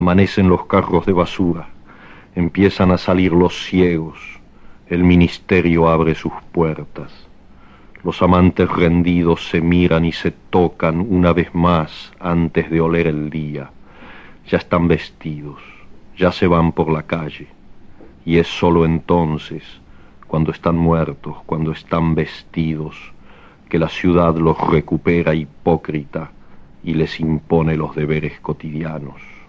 Amanecen los carros de basura, empiezan a salir los ciegos, el ministerio abre sus puertas. Los amantes rendidos se miran y se tocan una vez más antes de oler el día. Ya están vestidos, ya se van por la calle, y es sólo entonces, cuando están muertos, cuando están vestidos, que la ciudad los recupera hipócrita y les impone los deberes cotidianos.